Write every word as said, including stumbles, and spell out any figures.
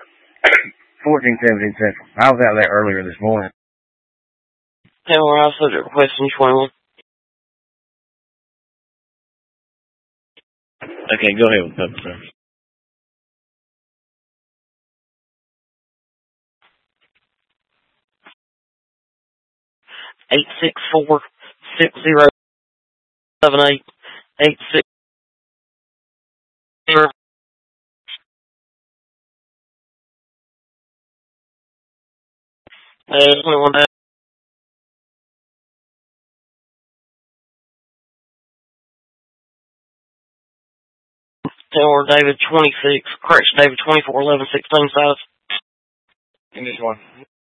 fourteen seventeen Central. I was out there earlier this morning. Taylor, I'll subject request in twenty-one. Okay, go ahead with public service. Eight six four six zero seven eight eight six zero. Uh, twenty-one. Taylor David twenty-six. Correction David twenty-four eleven sixteen five. And this one.